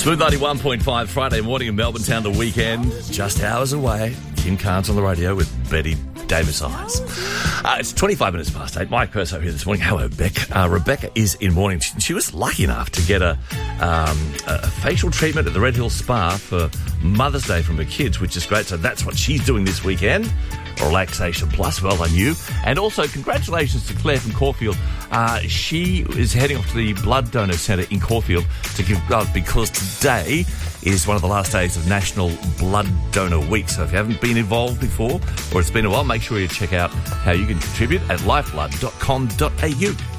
Smooth 91.5 Friday morning in Melbourne town, the weekend, just hours away. Kim Carnes on the radio with Betty Davis Eyes. It's 25 minutes past 8. Mike Perso here this morning. Hello, Beck. Rebecca is in mourning. She was lucky enough to get a facial treatment at the Red Hill Spa for Mother's Day from her kids, which is great. So that's what she's doing this weekend. Relaxation Plus, well done you. And also, congratulations to Claire from Caulfield. She is heading off to the Blood Donor Centre in Caulfield to give blood because today is one of the last days of National Blood Donor Week. So if you haven't been involved before or it's been a while, make sure you check out how you can contribute at lifeblood.com.au.